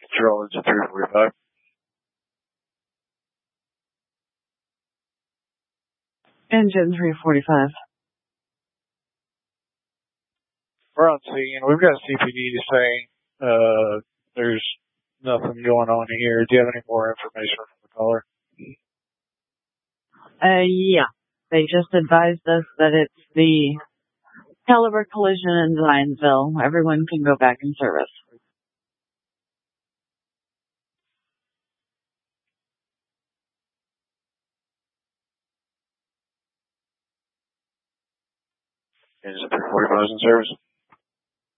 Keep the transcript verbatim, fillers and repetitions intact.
Control, engine three forty-five. Engine three forty-five. We're on scene. We've got C P D saying uh, there's nothing going on here. Do you have any more information from the caller? Uh, yeah. They just advised us that it's the Caliber collision in Zionsville. Everyone can go back in service. Engine three forty-five is in service.